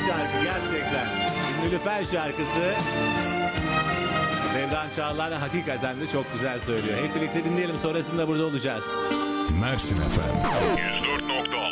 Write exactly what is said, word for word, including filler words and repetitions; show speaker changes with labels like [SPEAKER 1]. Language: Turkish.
[SPEAKER 1] şarkı gerçekten. Nilüfer şarkısı. Devran Çağlar hakikaten de çok güzel söylüyor. Hep birlikte dinleyelim, sonrasında burada olacağız.
[SPEAKER 2] Mersin Efem.
[SPEAKER 3] yüz dört nokta